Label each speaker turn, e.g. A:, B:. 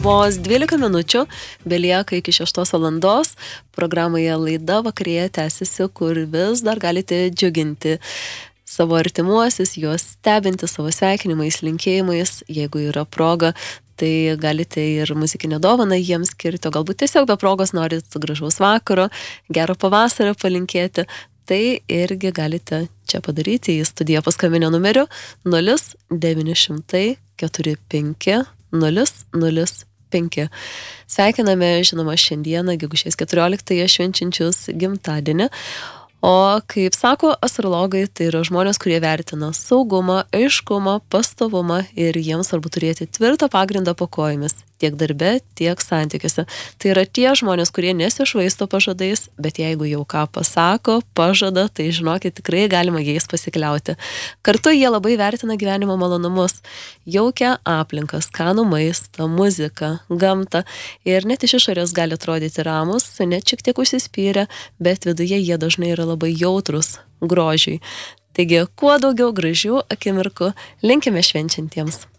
A: vos 12 minučių, belieka iki 6 valandos. Programoje laida vakarėje tęsiasi, kur vis dar galite džiuginti savo artimuosius, juos stebinti savo sveikinimais, linkėjimais, jeigu yra proga. Tai galite ir muzikinę dovaną jiems skirti, o galbūt tiesiog be progos norit gražaus vakaro, gero pavasario palinkėti. Tai irgi galite čia padaryti į studiją paskambinę numeriu 0900 45 005. Sveikiname, žinoma, šiandieną, gegužės 14-ąją švenčiančius gimtadienį. O kaip sako astrologai, tai yra žmonės, kurie vertina saugumą, aiškumą, pastovumą ir jiems svarbu turėti tvirtą pagrindą po kojomis, tiek darbe, tiek santykiuose. Tai yra tie žmonės, kurie nesišvaisto pažadais, bet jeigu jau ką pasako, pažada, tai žinokit, tikrai galima jais pasikliauti. Kartu jie labai vertina gyvenimo malonumus, jaukią aplinką, skanų maistą, muziką, gamtą ir net iš išorės gali atrodyti ramus, net šiek tiek užsispyrę, bet viduje jie dažnai yra labai jautrus grožiui. Taigi, kuo daugiau gražių akimirkų linkime švenčiantiems.